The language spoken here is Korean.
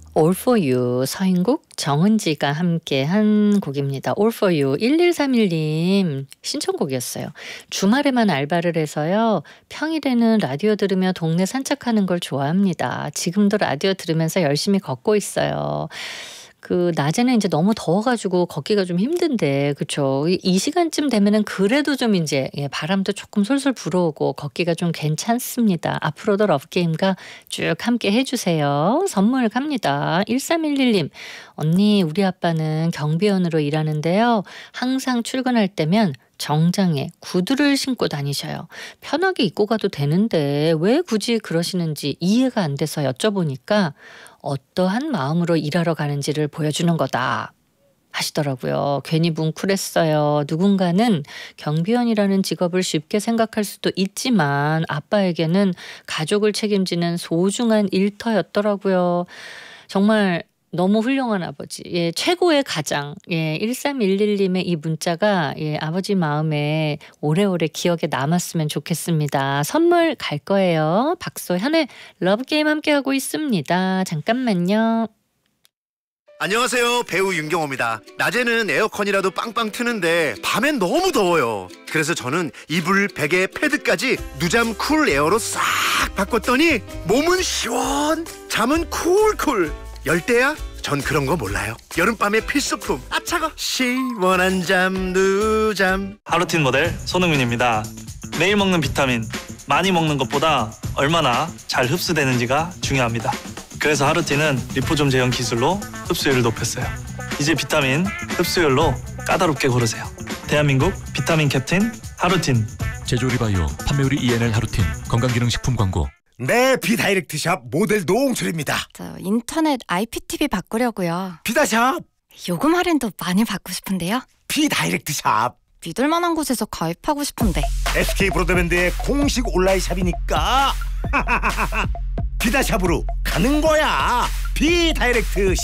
All for you 서인국 정은지가 함께한 곡입니다. All for you 1131님 신청곡이었어요. 주말에만 알바를 해서요. 평일에는 라디오 들으며 동네 산책하는 걸 좋아합니다. 지금도 라디오 들으면서 열심히 걷고 있어요. 낮에는 이제 너무 더워가지고 걷기가 좀 힘든데, 그쵸? 이 시간쯤 되면은 그래도 좀 이제, 바람도 조금 솔솔 불어오고 걷기가 좀 괜찮습니다. 앞으로도 러브게임과 쭉 함께 해주세요. 선물 갑니다. 1311님, 언니, 우리 아빠는 경비원으로 일하는데요. 항상 출근할 때면 정장에 구두를 신고 다니셔요. 편하게 입고 가도 되는데 왜 굳이 그러시는지 이해가 안 돼서 여쭤보니까 어떠한 마음으로 일하러 가는지를 보여주는 거다 하시더라고요. 괜히 뭉클했어요. 누군가는 경비원이라는 직업을 쉽게 생각할 수도 있지만 아빠에게는 가족을 책임지는 소중한 일터였더라고요. 정말 너무 훌륭한 아버지. 최고의 가장. 1311님의 이 문자가 아버지 마음에 오래오래 기억에 남았으면 좋겠습니다. 선물 갈 거예요. 박소현의 러브게임 함께하고 있습니다. 잠깐만요. 안녕하세요. 배우 윤경호입니다. 낮에는 에어컨이라도 빵빵 트는데 밤엔 너무 더워요. 그래서 저는 이불, 베개, 패드까지 누잠 쿨 에어로 싹 바꿨더니 몸은 시원, 잠은 쿨쿨. 열대야? 전 그런 거 몰라요. 여름밤의 필수품. 아 차가. 시원한 잠 누잠. 하루틴 모델 손흥민입니다. 매일 먹는 비타민, 많이 먹는 것보다 얼마나 잘 흡수되는지가 중요합니다. 그래서 하루틴은 리포좀 제형 기술로 흡수율을 높였어요. 이제 비타민 흡수율로 까다롭게 고르세요. 대한민국 비타민 캡틴 하루틴. 제조리바이오 판매우리 ENL 하루틴 건강기능식품 광고. 네, 비다이렉트샵 모델 노홍철입니다. 저 인터넷 IPTV 바꾸려고요. 비다샵. 요금 할인도 많이 받고 싶은데요. 비다이렉트샵. 믿을 만한 곳에서 가입하고 싶은데. SK 브로드밴드의 공식 온라인 샵이니까 비다샵으로 가는 거야. 비다이렉트